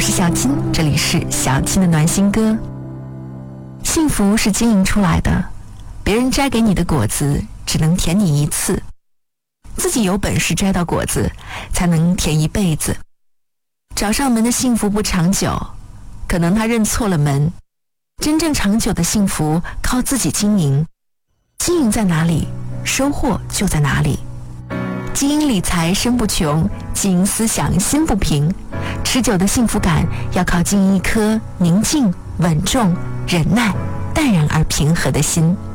是小金，这里是小金的暖心歌。幸福是经营出来的，别人摘给你的果子只能甜你一次，自己有本事摘到果子才能甜一辈子。找上门的幸福不长久，可能他认错了门。真正长久的幸福靠自己经营，经营在哪里，收获就在哪里。经营理财身不穷，经营思想心不平。持久的幸福感要靠经营一颗宁静、稳重、忍耐、淡然而平和的心。